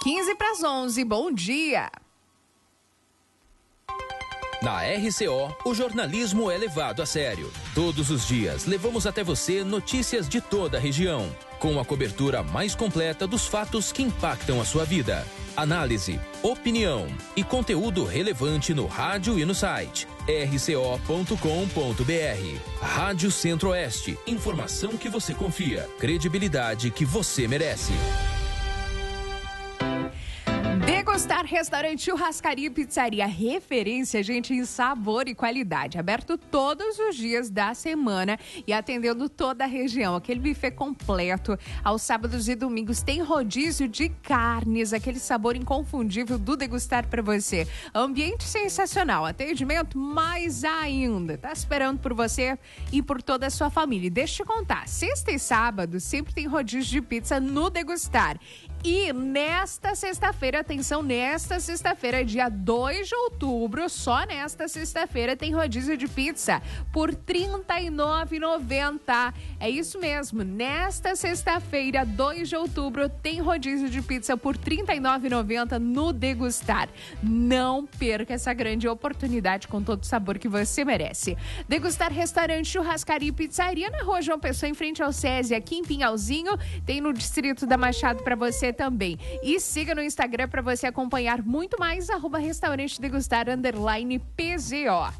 15 para as 11. Bom dia. Na RCO, o jornalismo é levado a sério. Todos os dias, levamos até você notícias de toda a região, com a cobertura mais completa dos fatos que impactam a sua vida. Análise, opinião e conteúdo relevante no rádio e no site rco.com.br. Rádio Centro-Oeste, informação que você confia, credibilidade que você merece. Degustar Restaurante Churrascaria e Pizzaria, referência, gente, em sabor e qualidade. Aberto todos os dias da semana e atendendo toda a região. Aquele buffet completo. Aos sábados e domingos tem rodízio de carnes, aquele sabor inconfundível do degustar para você. Ambiente sensacional, atendimento mais ainda. Tá esperando por você e por toda a sua família. E deixa eu te contar, sexta e sábado sempre tem rodízio de pizza no Degustar. E nesta sexta-feira, atenção, nesta sexta-feira, dia 2 de outubro, só nesta sexta-feira tem rodízio de pizza por R$ 39,90. É isso mesmo, nesta sexta-feira, 2 de outubro, tem rodízio de pizza por R$ 39,90 no Degustar. Não perca essa grande oportunidade com todo o sabor que você merece. Degustar Restaurante Churrascaria e Pizzaria na Rua João Pessoa, em frente ao SESI, aqui em Pinhalzinho. Tem no Distrito da Machado para você também. E siga no Instagram para você acompanhar muito mais, @restaurante degustar _PZO.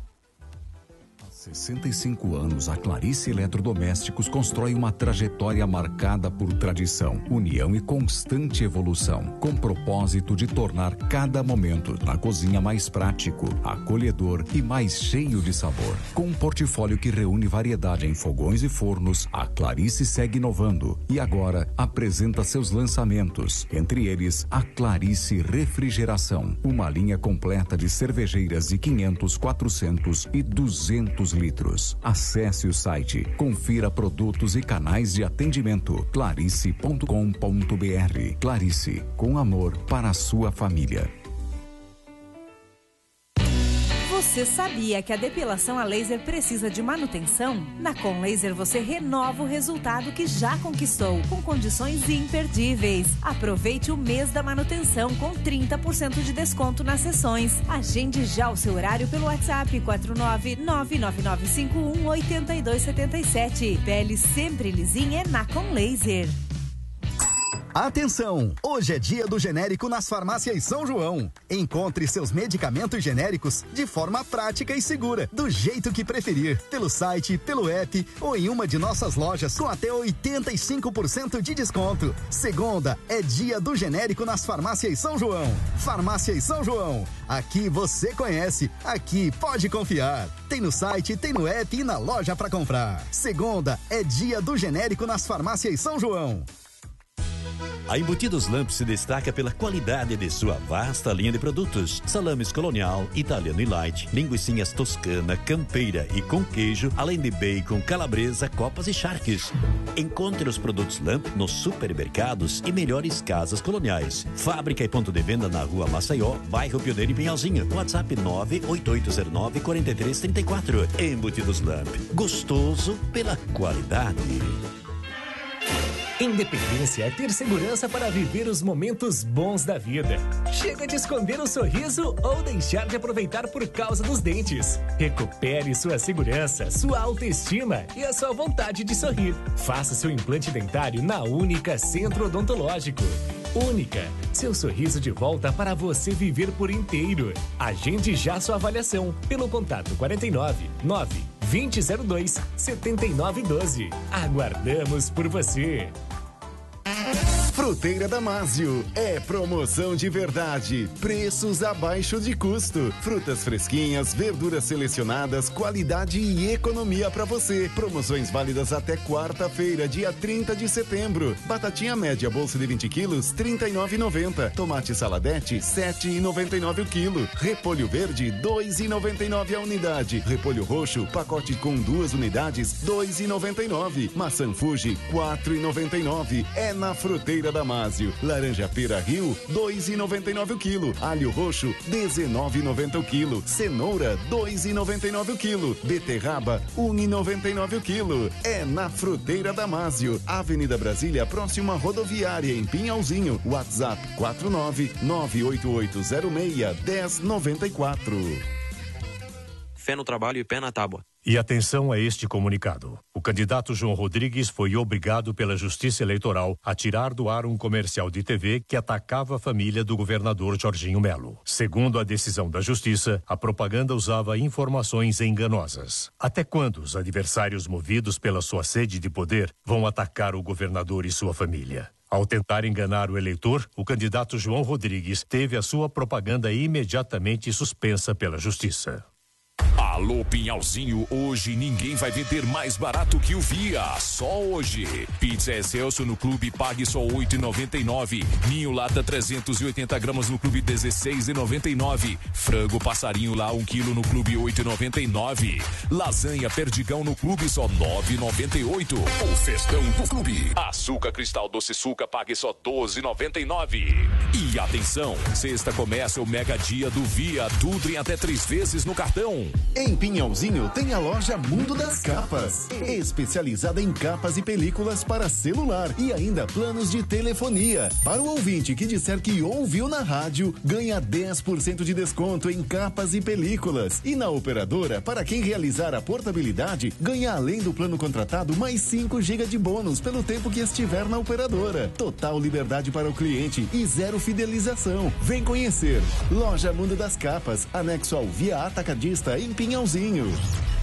65 anos, a Clarice Eletrodomésticos constrói uma trajetória marcada por tradição, união e constante evolução, com propósito de tornar cada momento na cozinha mais prático, acolhedor e mais cheio de sabor. Com um portfólio que reúne variedade em fogões e fornos, a Clarice segue inovando e agora apresenta seus lançamentos, entre eles a Clarice Refrigeração, uma linha completa de cervejeiras de 500, 400 e 200 litros. Acesse o site, confira produtos e canais de atendimento clarice.com.br. Clarice, com amor para a sua família. Você sabia que a depilação a laser precisa de manutenção? Na Com Laser você renova o resultado que já conquistou, com condições imperdíveis. Aproveite o mês da manutenção com 30% de desconto nas sessões. Agende já o seu horário pelo WhatsApp 49999518277. Pele sempre lisinha é na Com Laser. Atenção! Hoje é dia do genérico nas farmácias São João. Encontre seus medicamentos genéricos de forma prática e segura, do jeito que preferir, pelo site, pelo app ou em uma de nossas lojas com até 85% de desconto. Segunda é dia do genérico nas farmácias São João. Farmácias São João. Aqui você conhece, aqui pode confiar. Tem no site, tem no app e na loja para comprar. Segunda é dia do genérico nas farmácias São João. A Embutidos Lamp se destaca pela qualidade de sua vasta linha de produtos. Salames colonial, italiano e light, linguicinhas toscana, campeira e com queijo, além de bacon, calabresa, copas e charques. Encontre os produtos Lamp nos supermercados e melhores casas coloniais. Fábrica e ponto de venda na Rua Maceió, bairro Pioneiro e Pinhalzinho. WhatsApp 98809-4334. Embutidos Lamp. Gostoso pela qualidade. Independência é ter segurança para viver os momentos bons da vida. Chega de esconder o sorriso ou deixar de aproveitar por causa dos dentes. Recupere sua segurança, sua autoestima e a sua vontade de sorrir. Faça seu implante dentário na Única Centro Odontológico. Única, seu sorriso de volta para você viver por inteiro. Agende já sua avaliação pelo contato 49 9 2002 7912. Aguardamos por você. Fruteira Damásio, é promoção de verdade, preços abaixo de custo, frutas fresquinhas, verduras selecionadas, qualidade e economia para você. Promoções válidas até quarta-feira, dia 30 de setembro. Batatinha média, bolsa de 20 quilos, R$ 39,90. Tomate saladete, R$ 7,99 o quilo. Repolho verde, R$ 2,99 a unidade. Repolho roxo, pacote com 2 unidades, R$ 2,99. Maçã Fuji, R$ 4,99. É na Fruteira Damásio. Laranja pera Rio, 2,99 o quilo. Alho roxo, 19,90 o quilo. Cenoura, 2,99 o quilo. Beterraba, 1,99 o quilo. É na Fruteira Damásio, Avenida Brasília, próxima rodoviária, em Pinhalzinho. WhatsApp 49988061094. Fé no trabalho e pé na tábua. E atenção a este comunicado. O candidato João Rodrigues foi obrigado pela Justiça Eleitoral a tirar do ar um comercial de TV que atacava a família do governador Jorginho Melo. Segundo a decisão da Justiça, a propaganda usava informações enganosas. Até quando os adversários movidos pela sua sede de poder vão atacar o governador e sua família? Ao tentar enganar o eleitor, o candidato João Rodrigues teve a sua propaganda imediatamente suspensa pela Justiça. Alô Pinhalzinho, hoje ninguém vai vender mais barato que o Via, só hoje. Pizza Excelsior no Clube pague só R$ 8,99. Ninho lata 380 gramas no Clube 16,99. Frango passarinho lá 1 quilo no Clube 8,99. Lasanha Perdigão no Clube só 9,98. O festão do Clube. Açúcar Cristal Doce Suca pague só 12,99. E atenção, sexta começa o mega dia do Via, tudo em até 3 vezes no cartão. Em Pinhalzinho tem a loja Mundo das Capas, especializada em capas e películas para celular e ainda planos de telefonia. Para o ouvinte que disser que ouviu na rádio, ganha 10% de desconto em capas e películas. E na operadora, para quem realizar a portabilidade, ganha além do plano contratado mais 5 GB de bônus pelo tempo que estiver na operadora. Total liberdade para o cliente e 0 fidelização. Vem conhecer. Loja Mundo das Capas, anexo ao Via Atacadista em Pinhalzinho.